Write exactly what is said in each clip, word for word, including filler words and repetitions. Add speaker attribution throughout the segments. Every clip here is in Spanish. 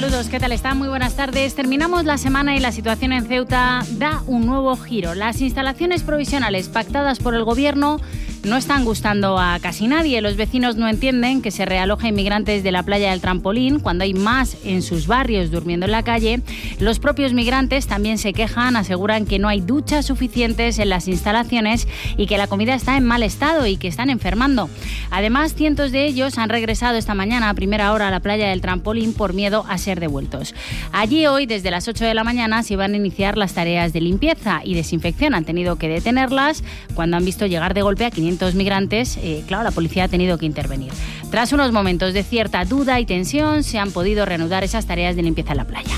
Speaker 1: Saludos, ¿qué tal están? Muy buenas tardes. Terminamos la semana y la situación en Ceuta da un nuevo giro. Las instalaciones provisionales pactadas por el gobierno no están gustando a casi nadie. Los vecinos no entienden que se realoja inmigrantes de la playa del Trampolín cuando hay más en sus barrios durmiendo en la calle. Los propios migrantes también se quejan, aseguran que no hay duchas suficientes en las instalaciones y que la comida está en mal estado y que están enfermando. Además, cientos de ellos han regresado esta mañana a primera hora a la playa del Trampolín por miedo a ser devueltos. Allí hoy, desde las ocho de la mañana, se iban a iniciar las tareas de limpieza y desinfección. Han tenido que detenerlas cuando han visto llegar de golpe a quinientos migrantes. Eh, claro, la policía ha tenido que intervenir. Tras unos momentos de cierta duda y tensión, se han podido reanudar esas tareas de limpieza en la playa.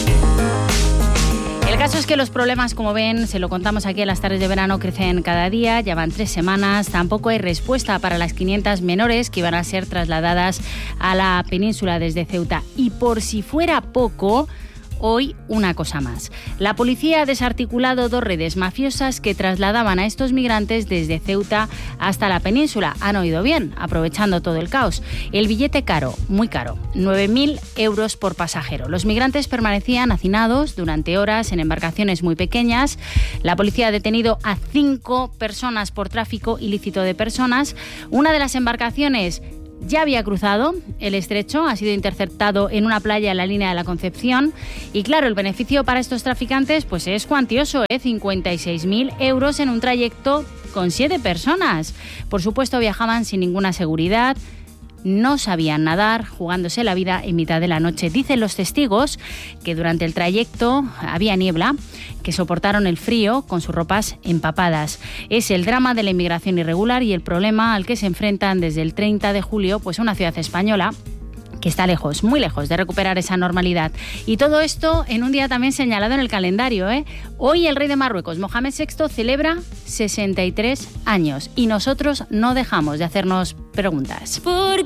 Speaker 1: El caso es que los problemas, como ven, se lo contamos aquí en las tardes de verano, crecen cada día, ya van tres semanas, tampoco hay respuesta para las quinientas menores que iban a ser trasladadas a la península desde Ceuta. Y por si fuera poco, hoy una cosa más. La policía ha desarticulado dos redes mafiosas que trasladaban a estos migrantes desde Ceuta hasta la península. Han oído bien, aprovechando todo el caos. El billete caro, muy caro, nueve mil euros por pasajero. Los migrantes permanecían hacinados durante horas en embarcaciones muy pequeñas. La policía ha detenido a cinco personas por tráfico ilícito de personas. Una de las embarcaciones ya había cruzado el estrecho, ha sido interceptado en una playa en la línea de la Concepción y claro, el beneficio para estos traficantes pues es cuantioso, ¿eh? cincuenta y seis mil euros en un trayecto con siete personas. Por supuesto viajaban sin ninguna seguridad, no sabían nadar, jugándose la vida en mitad de la noche. Dicen los testigos que durante el trayecto había niebla, que soportaron el frío con sus ropas empapadas. Es el drama de la inmigración irregular y el problema al que se enfrentan desde el treinta de julio, pues una ciudad española que está lejos, muy lejos de recuperar esa normalidad. Y todo esto en un día también señalado en el calendario, ¿eh? Hoy el rey de Marruecos, Mohamed sexto, celebra sesenta y tres años y nosotros no dejamos de hacernos preguntas. ¿Por